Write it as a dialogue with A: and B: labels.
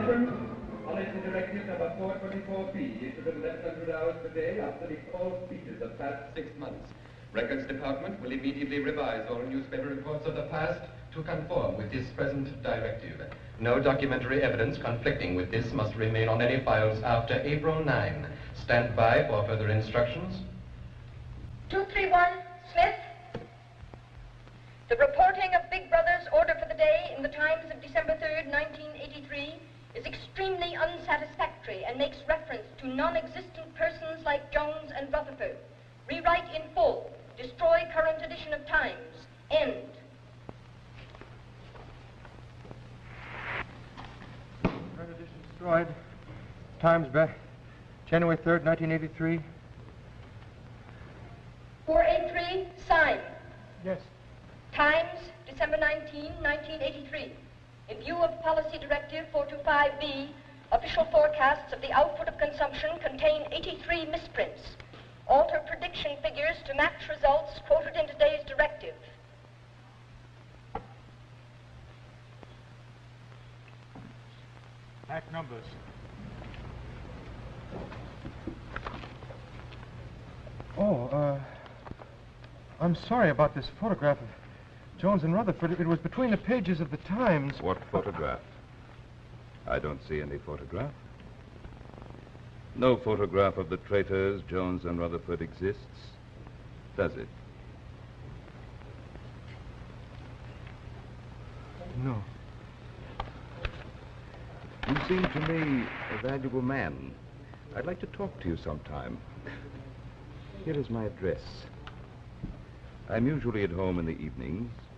A: Conference, Policy Directive number 424B, issued at 1100 hours per day, updating all speeches of past 6 months. Records Department will immediately revise all newspaper reports of the past to conform with this present directive. No documentary evidence conflicting with this must remain on any files after April 9. Stand by for further instructions.
B: 231, Smith. The reporting of Big Brother's order for the day in the Times of December 3rd, 1983 is extremely unsatisfactory and makes reference to non-existent persons like Jones and Rutherford. Rewrite in full. Destroy current edition of Times. End.
C: Current edition destroyed. Times back. January 3rd, 1983.
B: 483, sign.
C: Yes.
B: Times, December 19, 1983. In view of Policy Directive 425B, official forecasts of the output of consumption contain 83 misprints. Alter prediction figures to match results quoted in today's directive.
C: Back numbers. I'm sorry about this photograph of Jones and Rutherford. It was between the pages of the Times.
D: What photograph? I don't see any photograph. No photograph of the traitors, Jones and Rutherford, exists, does it?
C: No.
D: You seem to me a valuable man. I'd like to talk to you sometime. Here is my address. I'm usually at home in the evenings.